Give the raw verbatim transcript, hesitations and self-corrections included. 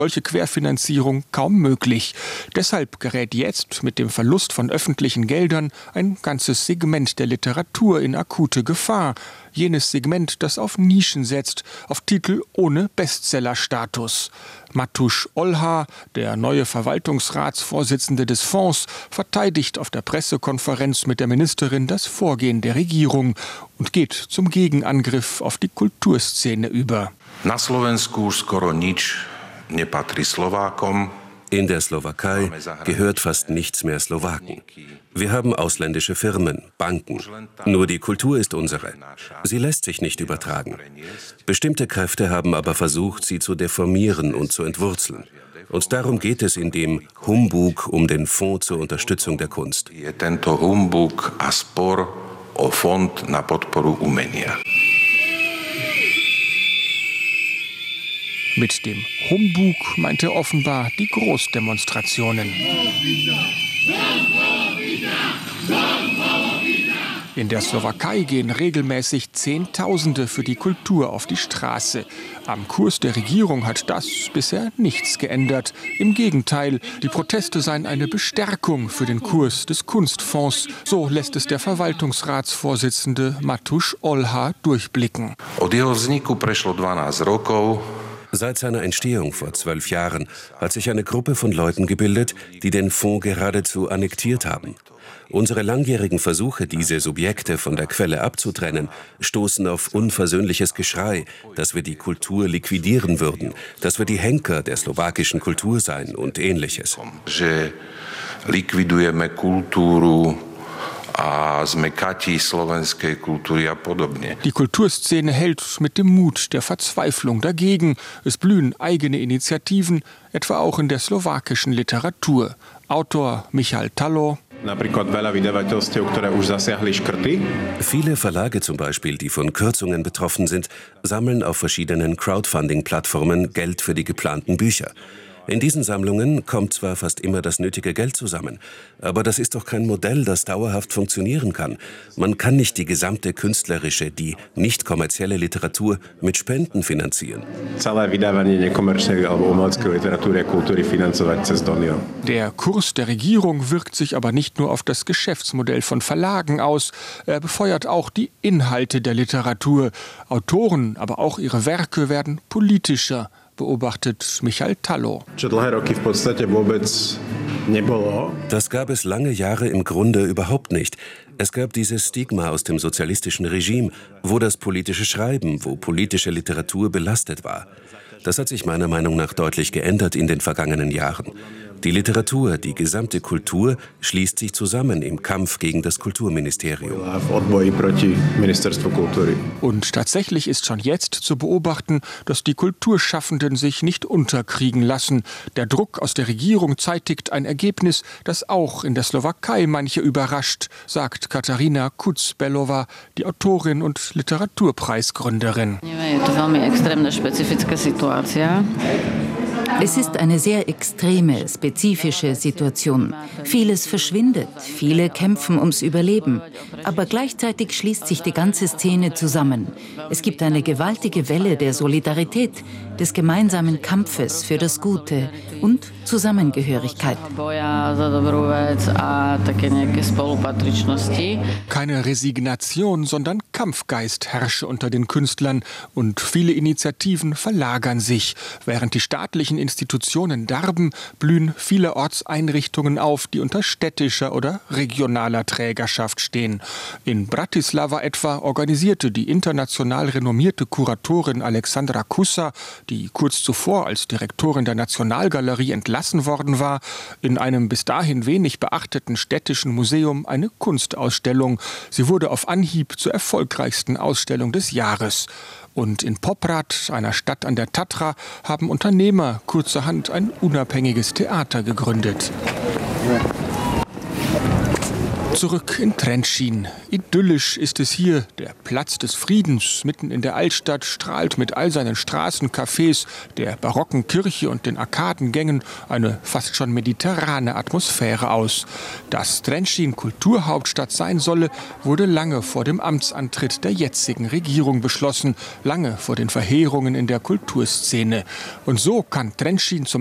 solche Querfinanzierung kaum möglich. Deshalb gerät jetzt mit dem Verlust von öffentlichen Geldern ein ganzes Segment der Literatur in akute Gefahr. Jenes Segment, das auf Nischen setzt, auf Titel ohne Bestsellerstatus. Matuš Olha, der neue Verwaltungsratsvorsitzende des Fonds, verteidigt auf der Pressekonferenz mit der Ministerin das Vorgehen der Regierung und geht zum Gegenangriff auf die Kulturszene über. Na Slovensku skoro nič nepatrí Slovákom. In der Slowakei gehört fast nichts mehr Slowaken. Wir haben ausländische Firmen, Banken. Nur die Kultur ist unsere. Sie lässt sich nicht übertragen. Bestimmte Kräfte haben aber versucht, sie zu deformieren und zu entwurzeln. Und darum geht es in dem Humbug um den Fonds zur Unterstützung der Kunst. Humbug a spor o fond na podporu umenia. Mit dem Humbug meint er offenbar die Großdemonstrationen. In der Slowakei gehen regelmäßig Zehntausende für die Kultur auf die Straße. Am Kurs der Regierung hat das bisher nichts geändert. Im Gegenteil, die Proteste seien eine Bestärkung für den Kurs des Kunstfonds. So lässt es der Verwaltungsratsvorsitzende Matuš Olha durchblicken. Od jeho vzniku prešlo dvanásť rokov. Seit seiner Entstehung vor zwölf Jahren hat sich eine Gruppe von Leuten gebildet, die den Fonds geradezu annektiert haben. Unsere langjährigen Versuche, diese Subjekte von der Quelle abzutrennen, stoßen auf unversöhnliches Geschrei, dass wir die Kultur liquidieren würden, dass wir die Henker der slowakischen Kultur seien und Ähnliches. Že likvidujeme kultúru. Die Kulturszene hält mit dem Mut der Verzweiflung dagegen. Es blühen eigene Initiativen, etwa auch in der slowakischen Literatur. Autor Michal Tallo. Viele Verlage zum Beispiel, die von Kürzungen betroffen sind, sammeln auf verschiedenen Crowdfunding-Plattformen Geld für die geplanten Bücher. In diesen Sammlungen kommt zwar fast immer das nötige Geld zusammen, aber das ist doch kein Modell, das dauerhaft funktionieren kann. Man kann nicht die gesamte künstlerische, die nicht kommerzielle Literatur mit Spenden finanzieren. Der Kurs der Regierung wirkt sich aber nicht nur auf das Geschäftsmodell von Verlagen aus, er befeuert auch die Inhalte der Literatur. Autoren, aber auch ihre Werke werden politischer, beobachtet Michal Tallo. Das gab es lange Jahre im Grunde überhaupt nicht. Es gab dieses Stigma aus dem sozialistischen Regime, wo das politische Schreiben, wo politische Literatur belastet war. Das hat sich meiner Meinung nach deutlich geändert in den vergangenen Jahren. Die Literatur, die gesamte Kultur schließt sich zusammen im Kampf gegen das Kulturministerium. Und tatsächlich ist schon jetzt zu beobachten, dass die Kulturschaffenden sich nicht unterkriegen lassen. Der Druck aus der Regierung zeitigt ein Ergebnis, das auch in der Slowakei manche überrascht, sagt Katarina Kucbelova, die Autorin und Literaturpreisgründerin. Es ist eine sehr extreme, spezifische Situation. Vieles verschwindet, viele kämpfen ums Überleben. Aber gleichzeitig schließt sich die ganze Szene zusammen. Es gibt eine gewaltige Welle der Solidarität, des gemeinsamen Kampfes für das Gute und Zusammengehörigkeit. Keine Resignation, sondern Kampfgeist herrsche unter den Künstlern und viele Initiativen verlagern sich. Während die staatlichen Institutionen darben, blühen vielerorts Einrichtungen auf, die unter städtischer oder regionaler Trägerschaft stehen. In Bratislava etwa organisierte die international renommierte Kuratorin Alexandra Kusa, die kurz zuvor als Direktorin der Nationalgalerie entlassen worden war, in einem bis dahin wenig beachteten städtischen Museum eine Kunstausstellung. Sie wurde auf Anhieb zur erfolgreichsten Ausstellung des Jahres. Und in Poprad, einer Stadt an der Tatra, haben Unternehmer kurzerhand ein unabhängiges Theater gegründet. Zurück in Trenčín. Idyllisch ist es hier. Der Platz des Friedens mitten in der Altstadt strahlt mit all seinen Straßencafés, der barocken Kirche und den Arkadengängen eine fast schon mediterrane Atmosphäre aus. Dass Trenčín Kulturhauptstadt sein solle, wurde lange vor dem Amtsantritt der jetzigen Regierung beschlossen, lange vor den Verheerungen in der Kulturszene. Und so kann Trenčín zum